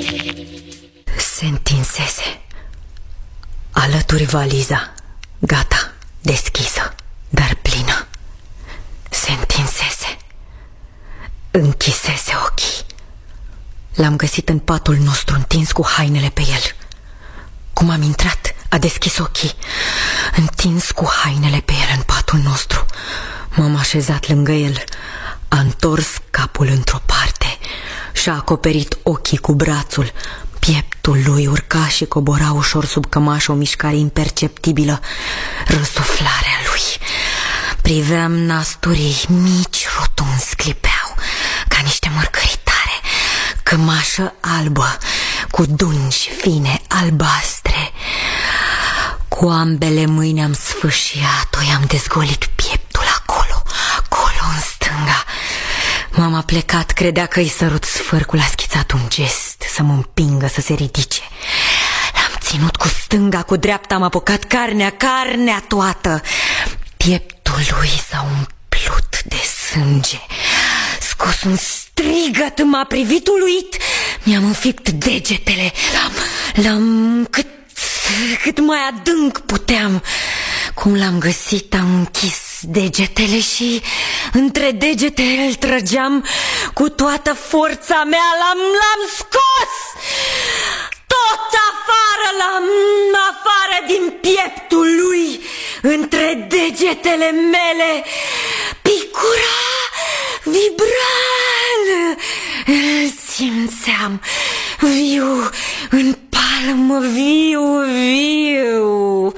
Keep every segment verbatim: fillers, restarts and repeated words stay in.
Se întinsese. Alături valiza, gata, deschisă, dar plină. Se întinsese. Închisese ochii. L-am găsit în patul nostru, întins cu hainele pe el. Cum am intrat, a deschis ochii, întins cu hainele pe el în patul nostru. M-am așezat lângă el. A întors capul într-o parte și-a acoperit ochii cu brațul. Pieptul lui urca și cobora ușor sub cămașă, o mișcare imperceptibilă. Răsuflarea lui. Priveam nasturii mici, rotunzi, clipeau ca niște mărgăritare. Cămașă albă, cu dungi fine, albastre. Cu ambele mâini am sfâșiat-o, i-am dezgolit pieptul acolo, acolo în stânga. M-am aplecat, credea că îi sărut sfârcul, a schițat un gest să mă împingă să se ridice. L-am ținut cu stânga, cu dreapta am apucat carnea, carnea toată. Pieptul lui s-a umplut de sânge. Scos un strigăt, m-a privit uluit. Mi-am înfipt degetele. L-am, l-am cât, cât mai adânc puteam. Cum l-am găsit, am închis degetele și între degete îl trăgeam cu toată forța mea. L-am, l-am scos tot afară, l-am afară din pieptul lui. Între degetele mele picura, vibra, îl simțeam viu în palmă, viu, viu.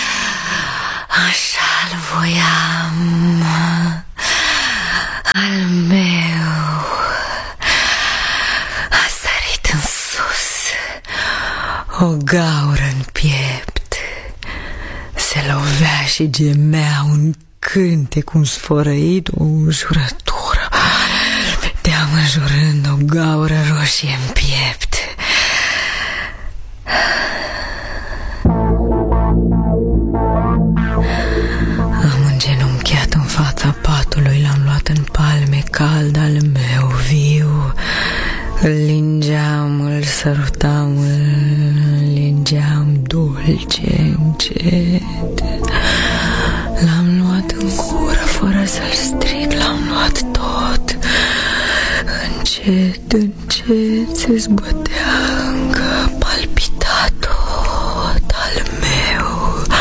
Așa-l voiam, al meu. A sărit în sus, o gaură în piept. Se lovea și gemea un cântec, un sfărăit, o înjurătură. Te-am înjurând, o gaură roșie în piept. Am îngenunchiat în fața patului, l-am luat în palme, cald al meu, viu. Îl lingeam, îl sărutam, îl lingeam dulce, încet. L-am luat în gură fără să-l strig, l-am luat tot. Încet, încet se zbătea